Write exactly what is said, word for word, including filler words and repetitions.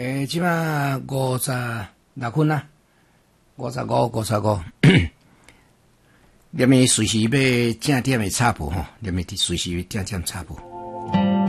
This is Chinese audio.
诶，即摆五十六分啊，五十五、五十五，连咪随时要正点的插播吼，连咪随时要正点插播。